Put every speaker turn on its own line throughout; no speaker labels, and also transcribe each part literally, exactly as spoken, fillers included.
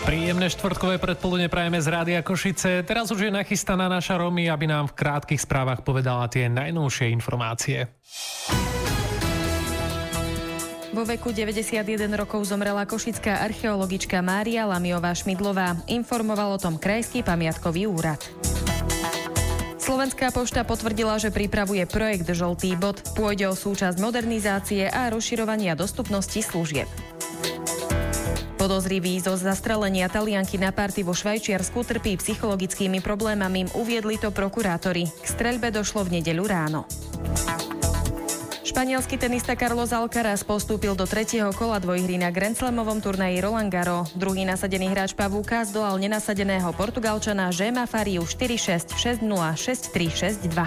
Príjemné štvrtkové predpoludne prajeme z Rádia Košice. Teraz už je nachystaná naša Romy, aby nám v krátkych správach povedala tie najnovšie informácie.
Vo veku deväťdesiatjeden rokov zomrela košická archeologička Mária Lamiová-Šmidlová. Informoval o tom Krajský pamiatkový úrad. Slovenská pošta potvrdila, že pripravuje projekt Žltý bod. Pôjde o súčasť modernizácie a rozširovania dostupnosti služieb. Podozrivý zo zastrelenia Talianky na party vo Švajčiarsku trpí psychologickými problémami, uviedli to prokurátori. K streľbe došlo v nedeľu ráno. Španielský tenista Carlos Alcaraz postúpil do tretieho kola dvojhry na Grand Slamovom turnaji Roland Garros. Druhý nasadený hráč pavúka zdolal nenasadeného Portugalčana Jéma Fariu štyri šesť, šesť nula, šesť tri, šesť dva.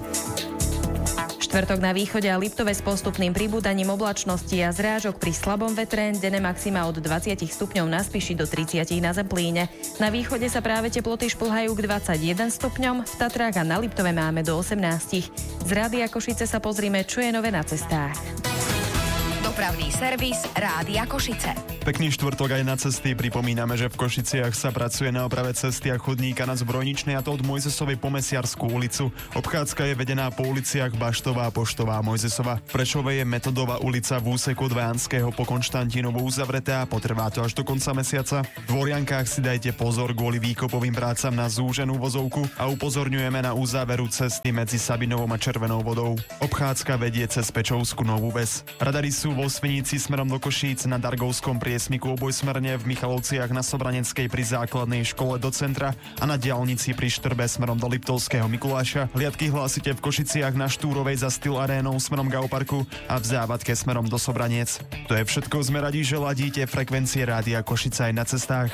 Štvrtok na východe a Liptove s postupným pribúdaním oblačnosti a zrážok pri slabom vetre, denné maxima od dvadsať stupňov na Spiši do tridsať na Zemplíne. Na východe sa práve teploty šplhajú k dvadsaťjeden stupňom, v Tatrách a na Liptove máme do osemnásť. Z Rádia Košice sa pozrime, čo je nové na cestách.
Dopravný servis Rádia Košice.
Pekný štvrtok aj na cesty. Pripomíname, že v Košiciach sa pracuje na oprave cesty a chodníka na Zbrojničnej, a to od Mojzesovej po Mesiarskú ulicu. Obchádzka je vedená po uliciach Baštová, Poštová a Mojzesova. V Prešove je Metodová ulica v úseku od Vánskeho po Konštantínovu uzavretá a potrvá to až do konca mesiaca. V Dvoriankách si dajte pozor kvôli výkopovým prácam na zúženú vozovku a upozorňujeme na uzáveru cesty medzi Sabinovom a Červenou vodou. Obchádzka vedie cez Pečovskú Novú Ves. Radary sú vo Svinici smerom do Košíc, na Dargovskom priesmiku obojsmerne, v Michalovciach na Sobraneckej pri základnej škole do centra a na diaľnici pri Štrbe smerom do Liptovského Mikuláša. Hliadky hlásite v Košiciach na Štúrovej za Styl arénou smerom k Auparku a v Závadke smerom do Sobranec. To je všetko, sme radi, že ladíte frekvencie Rádia Košice aj na cestách.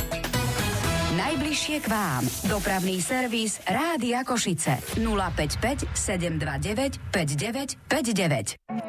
Najbližšie k vám. Dopravný servis Rádia Košice. nula päť päť, sedem dva deväť, päť deväť päť deväť.